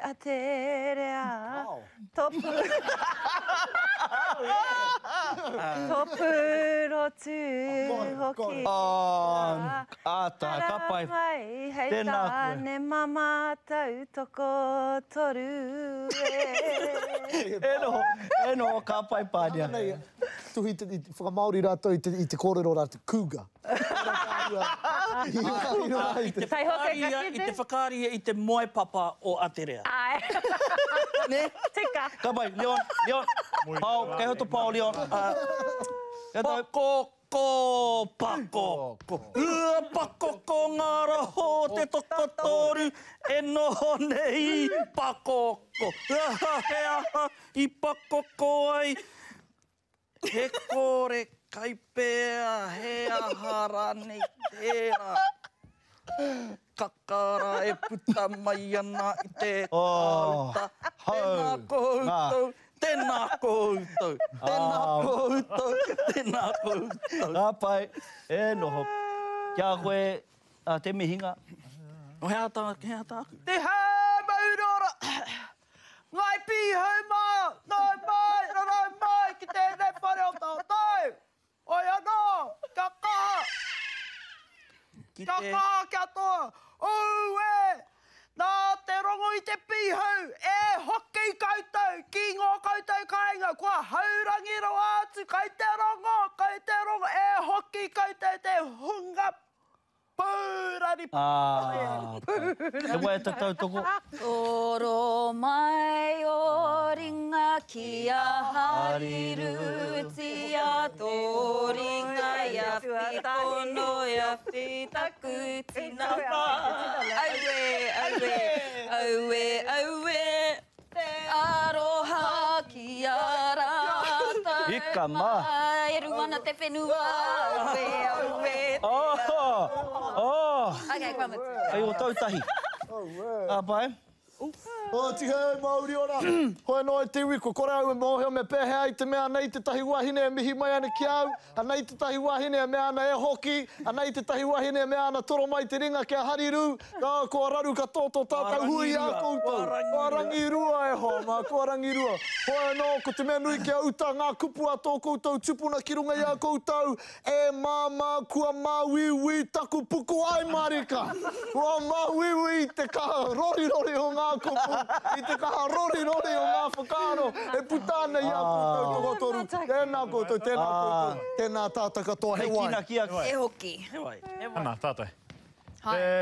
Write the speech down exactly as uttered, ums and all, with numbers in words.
a te rea. Topu. Topu rotu hoki. Oh, ata, kapai. Mai hei Tēnā koe. tāne mama tau toko toru e. E noho, e noho, ka pai pānia. Nei, tuhi te, i te whakamauri rātou i te, i te kōrero rātou, cougar. I te whakaaria, i te whakaaria i te moe papa o Aterea. Ai. Ne? Tika. Ka pai, Leon, Leon. Pau, kei hoto pau, Leon. Pako, ko, pako. Ua pako ko ngara ho te tokotoru, e noho nei pako ko. Aha, he aha, i pako ko ai. He kore kai pēa, he aha rane tērā. Kakara e puta mai ana i te Oh, tauta. hau. Tēnā koutou, tēnā koutou, tēnā koutou, tēnā koutou. Ka pai, e noho. Kia koe, uh, te mihinga. O hea tā, hea tā. Te hea maurora! Ngai pihau mā! Nai mai, nai mai, ki tēnei whare o tātou! Oi anō, kia kaha! Ki Kia te... kaha kia toa! Ou e! Nā te rongo i te pihau, e hoki koutou, ki ngō koutou kāinga, kua haurangiro atu, kai te rongo, kai te rongo, e hoki koutou te hunga pūrani. Ah, te wai tatau toko. Oro mai o ringa ki a hariru ti a tō ringa ia whitono ia whitaku tina wā. Aue, aue, aue, aue, aroha ki a rāta. Ika mā. E ruana te whenua, aue, aue. Oh, oh. Okay, promise. Ai o tautahi. Ka pai. O, ti hei mauri ora. Hoi no e te wiko, kore au e moheo me pēhea i te mea nei te tahi wahine e mihi mai ana ki au, a nei te tahi wahine e mea ana e hoki, a nei te tahi wahine e mea ana toro mai te ringa kia hariru, ka kua raru ka tōtō tātou hui a koutou. Kua rangirua e ho, mā, kua rangirua. Hoi no, ko te mea nui kia uta ngā kupu a tō koutou tupuna ki runga i a koutou, e māma kua māwiwi taku puku ai marika. Kua māwiwi i te kaha rori rori o ngā kupu, i te kaha rori rori o ngā whakaaro, e putana i a koutou tokotoru. Tēnā koutou, tēnā koutou, tēnā tātaka toa, he Hei wai. kina kia. E hoki. He wai, he wai. Ana, tātai. Hai.